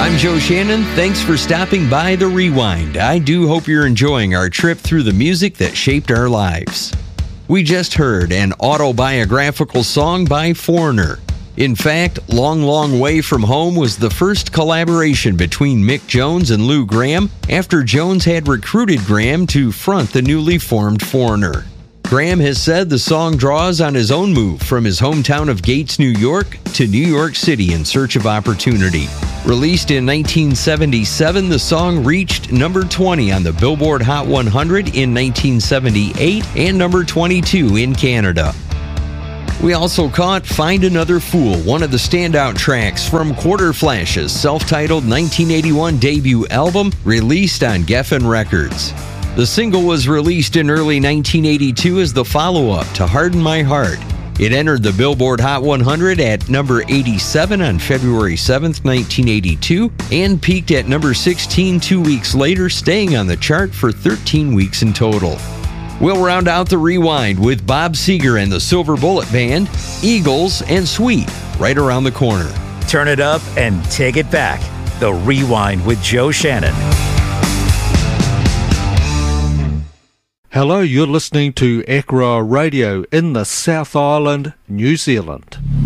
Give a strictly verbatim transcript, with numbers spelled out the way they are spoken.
I'm Joe Shannon. Thanks for stopping by The Rewind. I do hope you're enjoying our trip through the music that shaped our lives. We just heard an autobiographical song by Foreigner. In fact, Long, Long Way From Home was the first collaboration between Mick Jones and Lou Gramm after Jones had recruited Gramm to front the newly formed Foreigner. Gramm has said the song draws on his own move from his hometown of Gates, New York, to New York City in search of opportunity. Released in nineteen seventy-seven, the song reached number twenty on the Billboard Hot one hundred in nineteen seventy-eight and number twenty-two in Canada. We also caught Find Another Fool, one of the standout tracks from Quarter Flash's self-titled nineteen eighty-one debut album, released on Geffen Records. The single was released in early nineteen eighty-two as the follow-up to Harden My Heart. It entered the Billboard Hot one hundred at number eighty-seven on February seventh, nineteen eighty-two, and peaked at number sixteen two weeks later, staying on the chart for thirteen weeks in total. We'll round out the Rewind with Bob Seger and the Silver Bullet Band, Eagles, and Sweet right around the corner. Turn it up and take it back. The Rewind with Joe Shannon. Hello, you're listening to Akra Radio in the South Island, New Zealand.